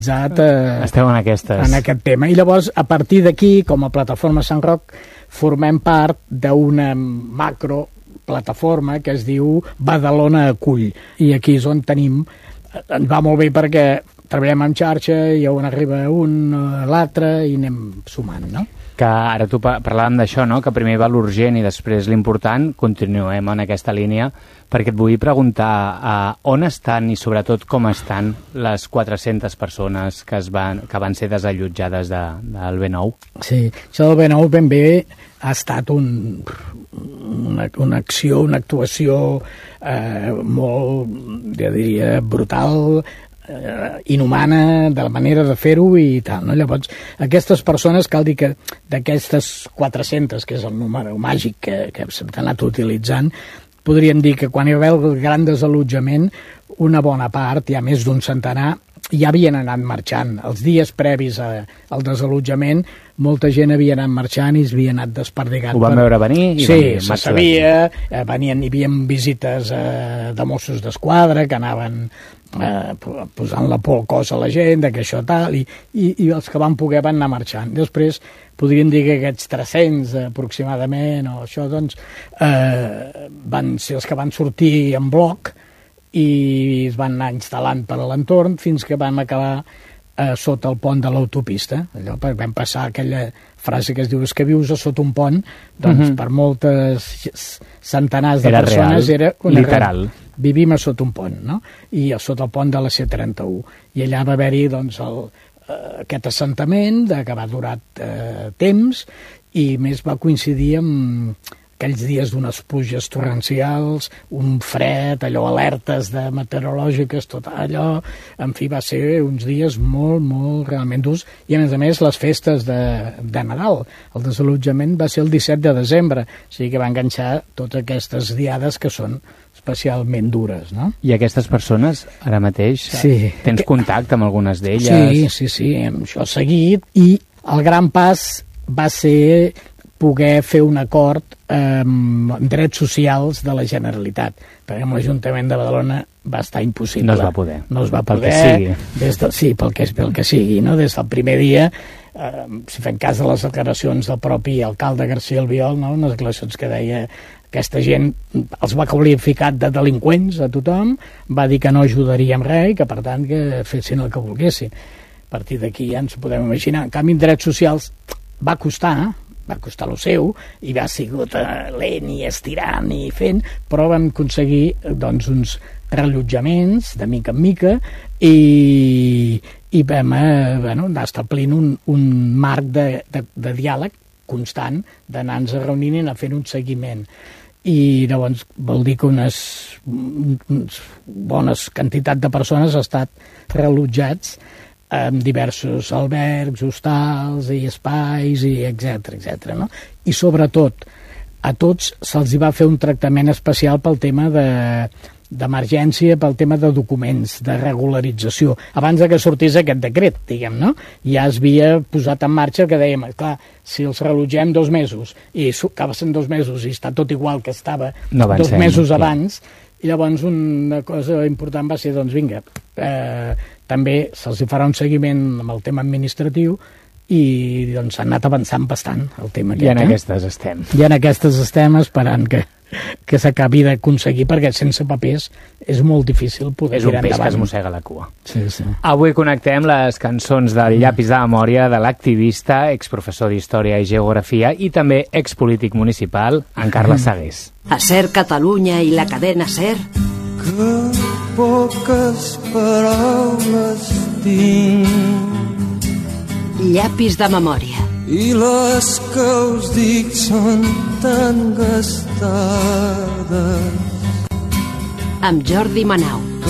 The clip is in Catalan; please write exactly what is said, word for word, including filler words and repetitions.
Eh, Esteu en aquestes. En aquest tema. I llavors, a partir d'aquí, com a Plataforma Sant Roc, formem part d'una macro plataforma que es diu Badalona Acull. I aquí és on tenim... Ens va molt bé perquè treballem en xarxa i on arriba un a l'altre i anem sumant, no? Que ara tu parlàvem d'això, no? Que primer va l'urgent i després l'important. Continuem en aquesta línia perquè et vull preguntar uh, on estan i sobretot com estan les quatre-centes persones que, es van, que van ser desallotjades de, del B nou. Sí, això del B nou ben bé ha estat un, una, una acció, una actuació eh, molt, jo diria, brutal, eh, inhumana, de la manera de fer-ho i tal, no? Llavors, aquestes persones, cal dir que d'aquestes quatre-centes, que és el número màgic que, que s'ha anat utilitzant, podríem dir que quan hi va haver el gran desallotjament, una bona part, hi ha més d'un centenar, ja havien anat marxant. Els dies previs a, al desallotjament, molta gent havia anat marxant i s'havia anat desperdigant. Ho van veure venir? I sí, se sabia, eh, venien, hi havia visites eh, de Mossos d'Esquadra que anaven eh, posant la por al cos a la gent, que això tal, i, i, i els que van poder van anar marxant. Després, podríem dir que aquests tres-cents aproximadament, o això, doncs, eh, van ser els que van sortir en bloc i es van anar instal·lant per a l'entorn fins que vam acabar eh, sota el pont de l'autopista. Allò, vam passar aquella frase que es diu és que vius a sota un pont, doncs uh-huh. per moltes centenars de era persones real, era una literal. Real. Vivim a sota un pont, no? I a sota el pont de la C trenta-u. I allà va haver-hi doncs, el, eh, aquest assentament de, que va durar eh, temps i més va coincidir amb aquells dies d'unes pluges torrencials, un fred, allò, alertes de meteorològiques, tot allò, en fi, va ser uns dies molt, molt realment durs, i a més a més les festes de, de Nadal. El desallotjament va ser el disset de desembre, o sigui que va enganxar totes aquestes diades que són especialment dures, no? I aquestes persones, ara mateix, sí. tens contacte amb algunes d'elles? Sí, sí, sí, amb això seguit, i el gran pas va ser poder fer un acord amb drets socials de la Generalitat, perquè amb l'Ajuntament de Badalona va estar impossible. No es va poder. No es va pel poder. Que sigui. Des de, sí, pel que, pel que sigui, no? Des del primer dia, eh, si fem cas de les declaracions del propi alcalde García Albiol, no? Unes declaracions que deia aquesta gent els va qualificar de delinqüents a tothom, va dir que no ajudaria amb res i que, per tant, que fessin el que volguessin. A partir d'aquí ja ens ho podem imaginar. En canvi, en drets socials va costar, va costar el seu, i va sigut lent i estirant i fent, però vam aconseguir doncs, uns rellotjaments de mica en mica i, i vam eh, bueno, anar establint un, un marc de, de, de diàleg constant, d'anar-nos reunint i anar fent un seguiment. I llavors vol dir que unes, unes bones quantitat de persones han estat rellotjats amb diversos albergs, hostals i espais, i etcètera, etcètera, no? I sobretot, a tots se'ls va fer un tractament especial pel tema de d'emergència, pel tema de documents, de regularització. Abans de que sortís aquest decret, diguem, no? Ja es havia posat en marxa el que dèiem, clar, si els relotgem dos mesos i acaba sent dos mesos i està tot igual que estava no dos mesos clar. abans, i llavors una cosa important va ser, doncs vinga, eh, també se'ls farà un seguiment amb el tema administratiu i doncs s'ha anat avançant bastant el tema aquest. I en eh? aquestes estem. I en aquestes estem esperant que, que s'acabi d'aconseguir, perquè sense papers és molt difícil poder és tirar endavant. És un peix que es mossega la cua. Sí, sí. Avui connectem les cançons del Llapis de memòria de l'activista, exprofessor d'Història i Geografia i també expolític municipal, en Carles Sagués. A Ser Catalunya i la cadena Ser. Que poques paraules tinc, Llapis de memòria. i les que us dic són tan gastades. Amb Jordi Manau.